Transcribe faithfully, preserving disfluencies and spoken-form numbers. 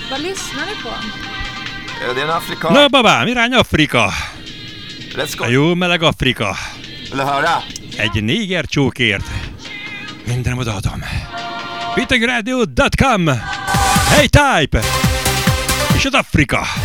Vad lyssnar ni på? Det är en afrikan. Na babám, irány Afrika. Let's go. A jó meleg Afrika. Vill du höra? Egy néger csókért. Mindenem odaadom. Vitagradio pont com. Hey Type! És az Afrika.